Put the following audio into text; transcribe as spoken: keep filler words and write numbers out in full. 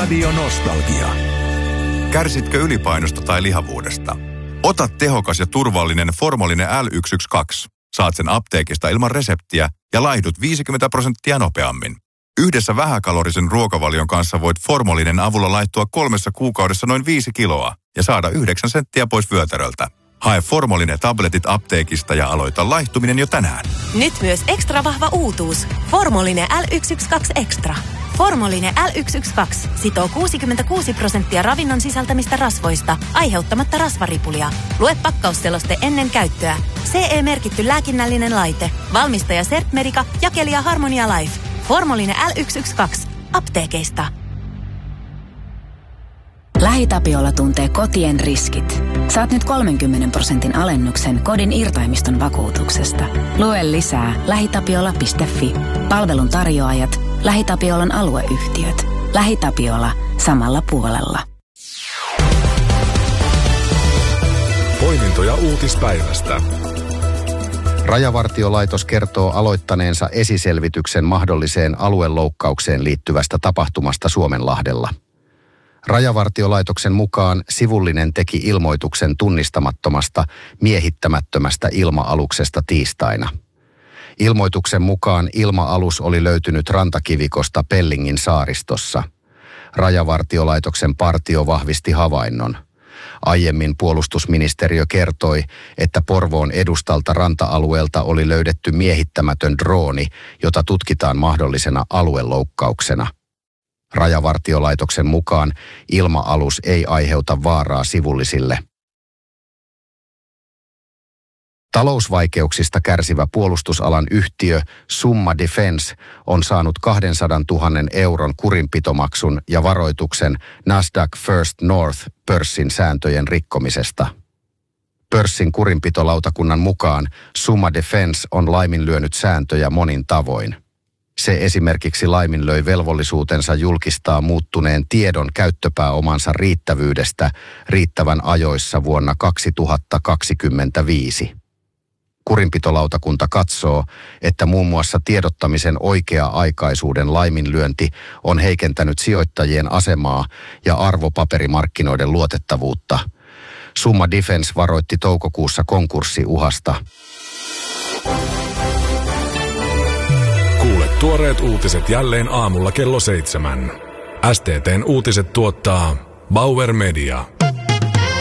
Radionostalgia. Kärsitkö ylipainosta tai lihavuudesta? Ota tehokas ja turvallinen Formolinen L yksi yksi kaksi. Saat sen apteekista ilman reseptiä ja laihdut viisikymmentä prosenttia nopeammin. Yhdessä vähäkalorisen ruokavalion kanssa voit Formolinen avulla laittua kolmessa kuukaudessa noin viisi kiloa ja saada yhdeksän senttiä pois vyötäröltä. Hae Formolinen tabletit apteekista ja aloita laihtuminen jo tänään. Nyt myös ekstra vahva uutuus. Formolinen L yksi yksi kaksi Extra. Formolinen L yksi yksi kaksi sitoo kuusikymmentäkuusi prosenttia ravinnon sisältämistä rasvoista, aiheuttamatta rasvaripulia. Lue pakkausseloste ennen käyttöä. C E-merkitty lääkinnällinen laite. Valmistaja Sertmerica, jakelija Harmonia Life. Formolinen L yksi yksi kaksi. Apteekeista. LähiTapiola tuntee kotien riskit. Saat nyt kolmenkymmenen prosentin alennuksen kodin irtaimiston vakuutuksesta. Lue lisää lähitapiola piste fi. Palvelun tarjoajat, LähiTapiolan alueyhtiöt. LähiTapiola samalla puolella. Poimintoja uutispäivästä. Rajavartiolaitos kertoo aloittaneensa esiselvityksen mahdolliseen alueloukkaukseen liittyvästä tapahtumasta Suomenlahdella. Rajavartiolaitoksen mukaan sivullinen teki ilmoituksen tunnistamattomasta miehittämättömästä ilma-aluksesta tiistaina. Ilmoituksen mukaan ilma-alus oli löytynyt rantakivikosta Pellingin saaristossa. Rajavartiolaitoksen partio vahvisti havainnon. Aiemmin puolustusministeriö kertoi, että Porvoon edustalta ranta-alueelta oli löydetty miehittämätön drooni, jota tutkitaan mahdollisena alueloukkauksena. Rajavartiolaitoksen mukaan ilma-alus ei aiheuta vaaraa sivullisille. Talousvaikeuksista kärsivä puolustusalan yhtiö Summa Defence on saanut kaksisataatuhatta euron kurinpitomaksun ja varoituksen Nasdaq First North-pörssin sääntöjen rikkomisesta. Pörssin kurinpitolautakunnan mukaan Summa Defence on laiminlyönyt sääntöjä monin tavoin. Se esimerkiksi laiminlöi velvollisuutensa julkistaa muuttuneen tiedon käyttöpääomansa riittävyydestä riittävän ajoissa vuonna kaksituhattakaksikymmentäviisi. Kurinpitolautakunta katsoo, että muun muassa tiedottamisen oikea-aikaisuuden laiminlyönti on heikentänyt sijoittajien asemaa ja arvopaperimarkkinoiden luotettavuutta. Summa Defence varoitti toukokuussa konkurssiuhasta. Kuule tuoreet uutiset jälleen aamulla kello seitsemän. S T T:n uutiset tuottaa Bauer Media.